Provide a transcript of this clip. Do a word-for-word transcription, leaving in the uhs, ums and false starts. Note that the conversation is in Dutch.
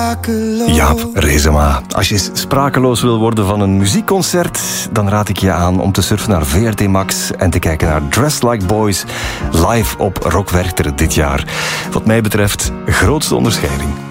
sprakeloos. Jaap Reesema. Als je sprakeloos wil worden van een muziekconcert, dan raad ik je aan om te surfen naar V R T Max en te kijken naar Dressed Like Boys live op Rock Werchter dit jaar. Wat mij betreft, grootste onderscheiding.